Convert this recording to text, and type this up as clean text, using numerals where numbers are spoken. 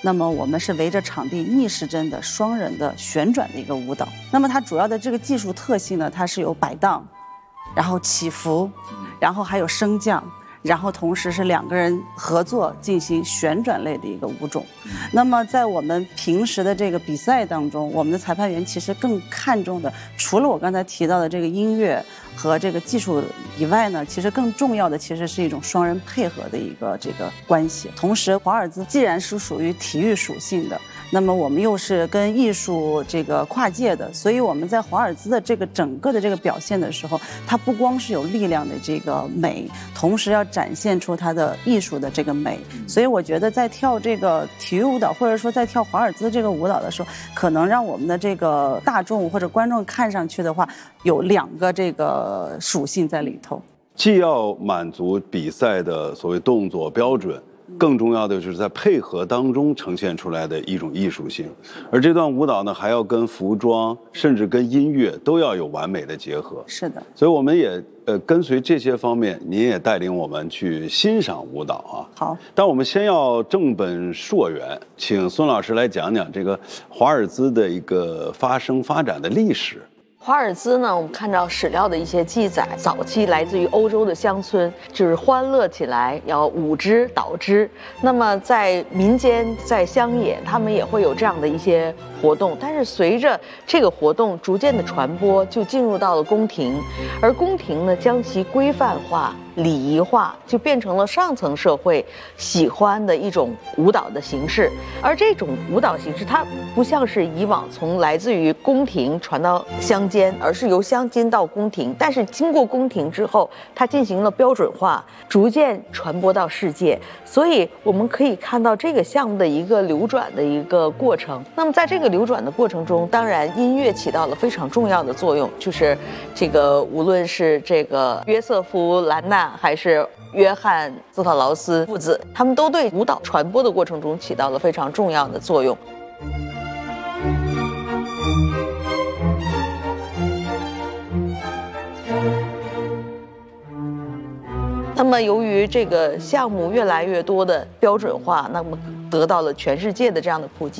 那么我们是围着场地逆时针的双人的旋转的一个舞蹈。那么它主要的这个技术特性呢，它是有摆荡，然后起伏，然后还有升降，然后同时是2个人合作进行旋转类的一个舞种。那么在我们平时的这个比赛当中，我们的裁判员其实更看重的，除了我刚才提到的这个音乐和这个技术以外呢，其实更重要的其实是一种双人配合的一个这个关系。同时华尔兹既然是属于体育属性的，那么我们又是跟艺术这个跨界的，所以我们在华尔兹的这个整个的这个表现的时候，它不光是有力量的这个美，同时要展现出它的艺术的这个美。所以我觉得在跳这个体育舞蹈，或者说在跳华尔兹这个舞蹈的时候，可能让我们的这个大众或者观众看上去的话，有2个这个属性在里头， 既要满足比赛的所谓动作标准，更重要的就是在配合当中呈现出来的一种艺术性。而这段舞蹈呢，还要跟服装甚至跟音乐都要有完美的结合。 是的， 所以我们也跟随这些方面，您也带领我们去欣赏舞蹈啊。 好， 但我们先要正本溯源，请孙老师来讲讲这个华尔兹的一个发展的历史。 华尔兹呢，我们看到史料的一些记载，早期来自于欧洲的乡村，就是欢乐起来要舞之蹈之。那么在民间，在乡野，他们也会有这样的一些活动。但是随着这个活动逐渐的传播，就进入到了宫廷，而宫廷呢，将其规范化、礼仪化，就变成了上层社会喜欢的一种舞蹈的形式。而这种舞蹈形式，它不像是以往从来自于宫廷传到乡间，而是由乡间到宫廷。但是经过宫廷之后，它进行了标准化，逐渐传播到世界。所以我们可以看到这个项目的一个流转的一个过程。那么在这个流转的过程中，当然音乐起到了非常重要的作用，就是这个无论是这个约瑟夫·兰纳还是约翰·斯特劳斯父子，他们都对舞蹈传播的过程中起到了非常重要的作用。那么由于这个项目越来越多的标准化，那么得到了全世界的这样的普及。